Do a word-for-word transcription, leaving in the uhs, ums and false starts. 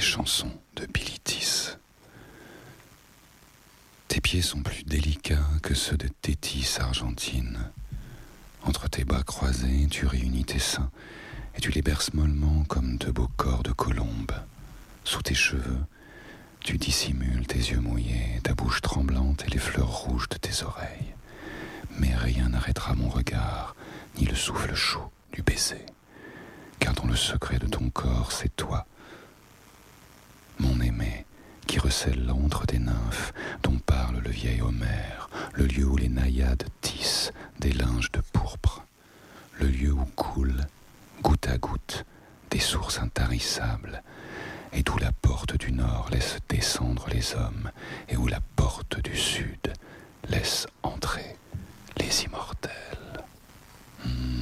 chansons de Bilitis. Tes pieds sont plus délicats que ceux de Thétis argentine. Entre tes bras croisés, tu réunis tes seins et tu les berces mollement comme de beaux corps de colombe. Sous tes cheveux, tu dissimules tes yeux mouillés, ta bouche tremblante et les fleurs rouges de tes oreilles. Mais rien n'arrêtera mon regard, ni le souffle chaud du baiser. Car dans le secret de ton corps, c'est toi, mon aimé, qui recèle l'antre des nymphes dont parle le vieil Homère, le lieu où les naïades tissent des linges de pourpre, le lieu où coulent, goutte à goutte, des sources intarissables, et d'où la porte du nord laisse descendre les hommes, et où la porte du sud laisse entrer les immortels. Hmm.